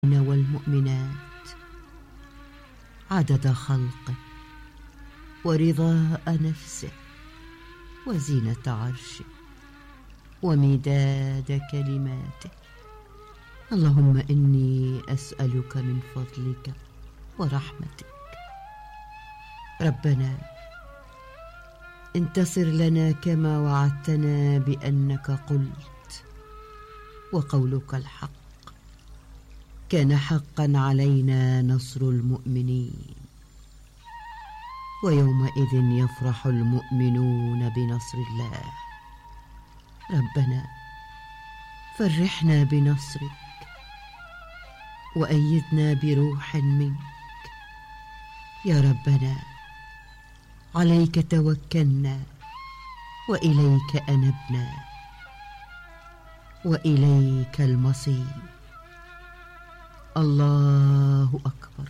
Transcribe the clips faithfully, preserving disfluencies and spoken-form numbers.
والمؤمنات عدد خلقه ورضاء نفسه وزينة عرشه ومداد كلماته. اللهم إني أسألك من فضلك ورحمتك. ربنا انتصر لنا كما وعدتنا بأنك قلت، وقولك الحق، كان حقا علينا نصر المؤمنين. ويومئذ يفرح المؤمنون بنصر الله. ربنا فرحنا بنصرك وأيدنا بروح منك. يا ربنا عليك توكلنا وإليك أنبنا وإليك المصير. الله أكبر،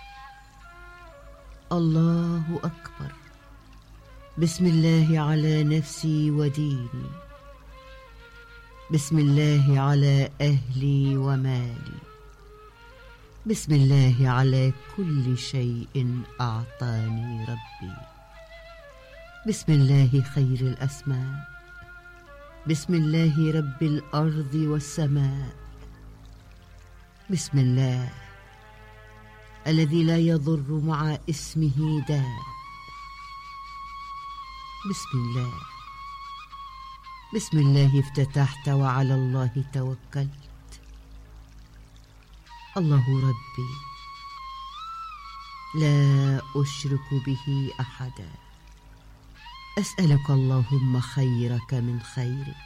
الله أكبر. بسم الله على نفسي وديني، بسم الله على أهلي ومالي، بسم الله على كل شيء أعطاني ربي. بسم الله خير الأسماء، بسم الله رب الأرض والسماء. بسم الله الذي لا يضر مع اسمه داء. بسم الله، بسم الله افتتحت وعلى الله توكلت. الله ربي لا أشرك به أحدا. أسألك اللهم خيرك من خيرك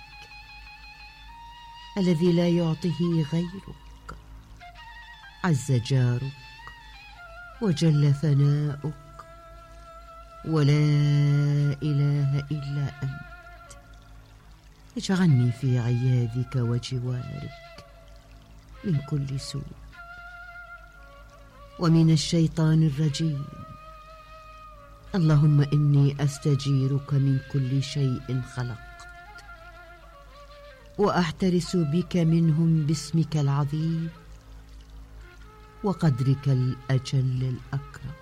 الذي لا يعطيه غيرك، عز جارك وجل ثناؤك ولا إله إلا أنت. اجعلني في عياذك وجوارك من كل سوء ومن الشيطان الرجيم. اللهم إني أستجيرك من كل شيء خلقت وأحترس بك منهم باسمك العظيم وقدرك الأجل الأكرم.